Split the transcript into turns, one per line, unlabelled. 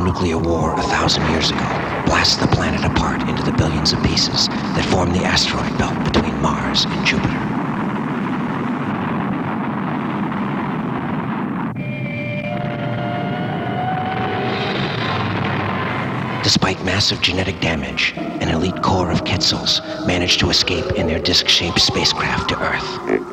thermonuclear war 1,000 years ago blasts the planet apart into the billions of pieces that form the asteroid belt between Mars and Jupiter. Despite massive genetic damage, an elite core of Quetzals managed to escape in their disc-shaped spacecraft to Earth.